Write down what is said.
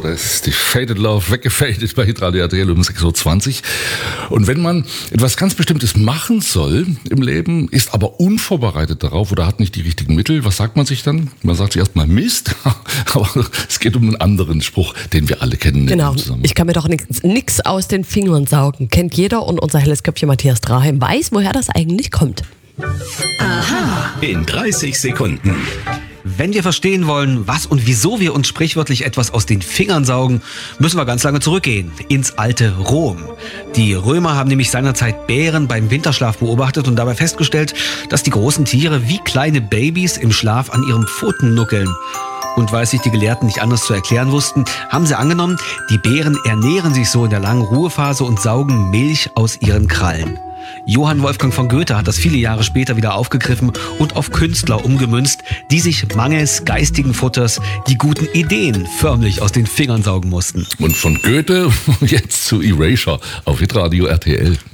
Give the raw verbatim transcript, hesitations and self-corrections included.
da ist die Faded Love weggefadet bei Hitradio R T L um sechs Uhr zwanzig. Und wenn man etwas ganz Bestimmtes machen soll im Leben, ist aber unvorbereitet darauf oder hat nicht die richtigen Mittel, was sagt man sich dann? Man sagt sich erstmal Mist, aber es geht um einen anderen Spruch, den wir alle kennen. Genau, ich kann mir doch nichts aus den Fingern saugen. Kennt jeder und unser helles Köpfchen Matthias Draheim weiß, woher das eigentlich kommt. Aha. In dreißig Sekunden. Wenn wir verstehen wollen, was und wieso wir uns sprichwörtlich etwas aus den Fingern saugen, müssen wir ganz lange zurückgehen, ins alte Rom. Die Römer haben nämlich seinerzeit Bären beim Winterschlaf beobachtet und dabei festgestellt, dass die großen Tiere wie kleine Babys im Schlaf an ihren Pfoten nuckeln. Und weil sich die Gelehrten nicht anders zu erklären wussten, haben sie angenommen, die Bären ernähren sich so in der langen Ruhephase und saugen Milch aus ihren Krallen. Johann Wolfgang von Goethe hat das viele Jahre später wieder aufgegriffen und auf Künstler umgemünzt, die sich mangels geistigen Futters die guten Ideen förmlich aus den Fingern saugen mussten. Und von Goethe jetzt zu Erasure auf Hitradio R T L.